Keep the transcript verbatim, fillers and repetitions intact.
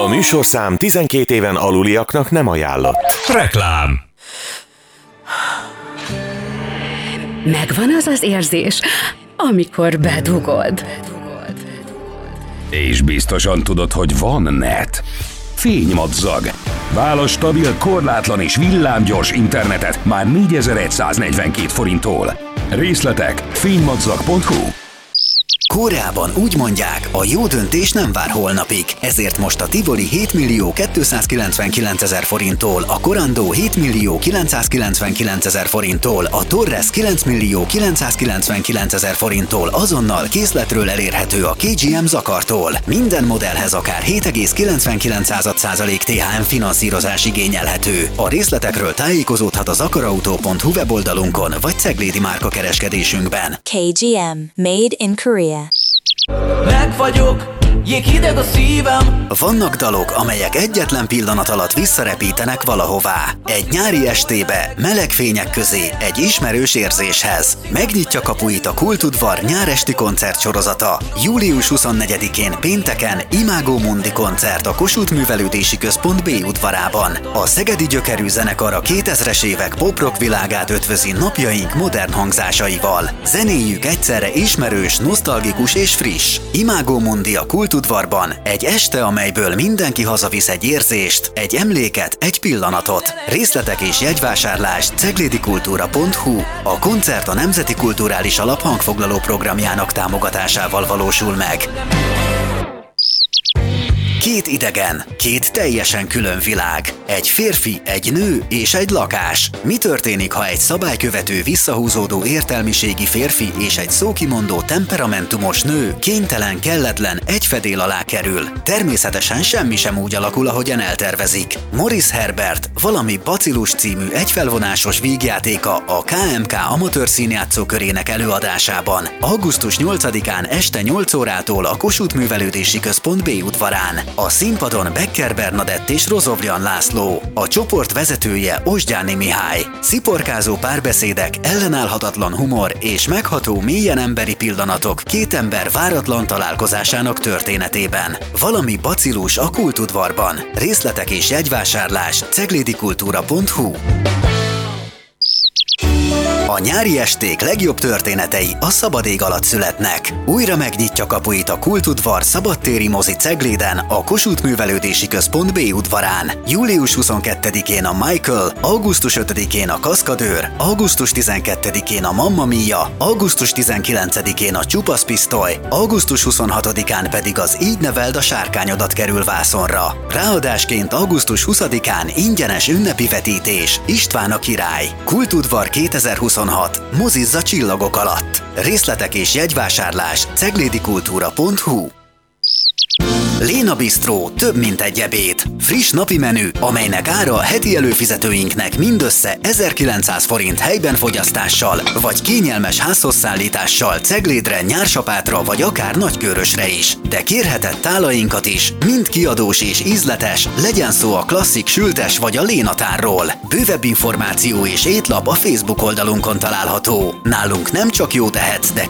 műsorszám tizenkét éven aluliaknak nem ajánlott. Reklám. Megvan az az érzés, amikor bedugod. És biztosan tudod, hogy van net. Fénymadzag. Válasz stabil, korlátlan és villámgyors internetet már négyezer-száznegyvenkét forinttól. Részletek fénymadzag pont hu. Koreában úgy mondják, a jó döntés nem vár holnapig, ezért most a Tivoli hétmillió kétszázkilencvenkilencezer forinttól, a Corando hétmillió kilencszázkilencvenkilencezer forinttól, a Torres kilencmillió kilencszázkilencvenkilencezer forinttól azonnal készletről elérhető a ká gé em Zakartól. Minden modellhez akár hét egész kilencvenkilenc százalék té há em finanszírozás igényelhető. A részletekről tájékozódhat a zakarautó pont hu weboldalunkon vagy ceglédi márka kereskedésünkben. ká gé em, made in Korea. Meg vagyok, jéghideg a szívem. Vannak dalok, amelyek egyetlen pillanat alatt visszarepítenek valahová. Egy nyári estébe, meleg fények közé, egy ismerős érzéshez. Megnyitja kapuit a Kultudvar nyáresti koncertsorozata. július huszonnegyedikén pénteken Imago Mundi koncert a Kossuth Művelődési Központ B udvarában. A szegedi gyökerű zenekar a kétezres évek pop-rock világát ötvözi napjaink modern hangzásaival. Zenéjük egyszerre ismerős, nosztalgikus és friss. Imago Mundi a Kultudvarban egy este, amelyből mindenki hazavisz egy érzést, egy emléket, egy pillanatot. Részletek és jegyvásárlás ceglédikultúra pont hu. A koncert a Nemzeti Kulturális Alap hangfoglaló programjának támogatásával valósul meg. Két idegen, két teljesen külön világ. Egy férfi, egy nő és egy lakás. Mi történik, ha egy szabálykövető, visszahúzódó értelmiségi férfi és egy szókimondó, temperamentumos nő kénytelen, kelletlen egy fedél alá kerül? Természetesen semmi sem úgy alakul, ahogyan eltervezik. Morris Herbert, valami Bacillus című egyfelvonásos vígjátéka a ká em ká amatőr színjátszókörének előadásában. augusztus nyolcadikán este nyolc órától a Kossuth Művelődési Központ B udvarán. A színpadon Becker Bernadett és Rozovlyan László, a csoport vezetője Osgyáni Mihály. Sziporkázó párbeszédek, ellenállhatatlan humor és megható, mélyen emberi pillanatok két ember váratlan találkozásának történetében. Valami bacillus a Kultudvarban. Részletek és jegyvásárlás ceglédikultúra pont hu. A nyári esték legjobb történetei a szabad ég alatt születnek. Újra megnyitja kapuit a Kultudvar szabadtéri mozi Cegléden, a Kossuth Művelődési Központ B udvarán. július huszonkettedikén a Michael, augusztus ötödikén a Kaszkadőr, augusztus tizenkettedikén a Mamma Mia, augusztus tizenkilencedikén a Csupasz Pisztoly, augusztus huszonhatodikán pedig az Így neveld a sárkányodat kerül vászonra. Ráadásként augusztus huszadikán ingyenes ünnepi vetítés, István a király. Kultudvar kétezer-huszonhat. Mozizza csillagok alatt. Részletek és jegyvásárlás ceglédikultúra pont hu. Léna Bistró, több mint egy ebéd. Friss napi menü, amelynek ára heti előfizetőinknek mindössze ezerkilencszáz forint helyben fogyasztással, vagy kényelmes házhozszállítással Ceglédre, Nyársapátra vagy akár Nagykőrösre is. De kérheted tálainkat is, mind kiadós és ízletes, legyen szó a klasszik sültes vagy a Lénatárról. Bővebb információ és étlap a Facebook oldalunkon található. Nálunk nem csak jó tehetsz, de